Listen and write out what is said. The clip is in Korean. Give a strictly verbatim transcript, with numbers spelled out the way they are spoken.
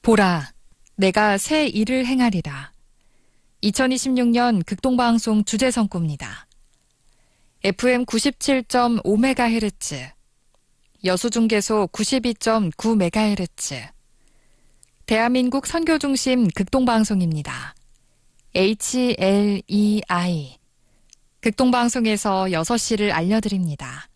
보라, 내가 새 일을 행하리라. 이천이십육 년 극동방송 주제성구입니다. 에프엠 구십칠 점 오 메가헤르츠, 여수중계소 구십이 점 구 메가헤르츠, 대한민국 선교중심 극동방송입니다. 에이치 엘 이 아이, 극동방송에서 여섯 시를 알려드립니다.